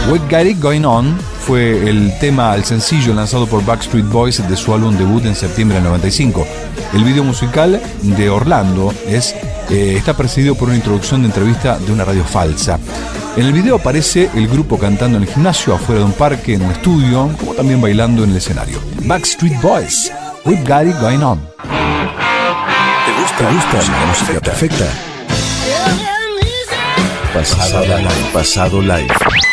What Got It Going On fue el sencillo lanzado por Backstreet Boys de su álbum debut en septiembre del 95. El video musical de Orlando está precedido por una introducción de entrevista de una radio falsa. En el video aparece el grupo cantando en el gimnasio, afuera de un parque, en un estudio, como también bailando en el escenario. Backstreet Boys, We've Got It Going On. ¿Te gusta la música perfecta? Pasado live.